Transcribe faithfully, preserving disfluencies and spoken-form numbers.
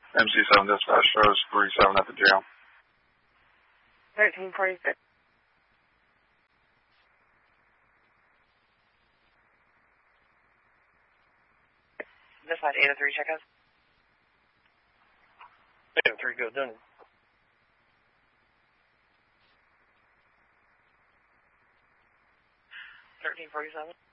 M C seven dispatch shows three seven at the jail. thirteen forty-six. Dispatch eight oh three, check out. eight oh three, go done. thirteen forty-seven.